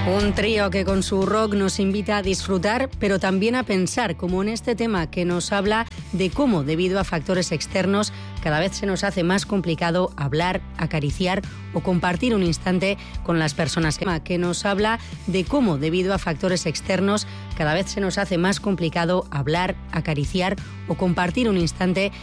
Un trío que con su rock nos invita a disfrutar, pero también a pensar, como en este tema que nos habla de cómo, debido a factores externos, cada vez se nos hace más complicado hablar, acariciar o compartir un instante con las personas que nos habla de cómo, debido a factores externos, cada vez se nos hace más complicado hablar, acariciar o compartir un instante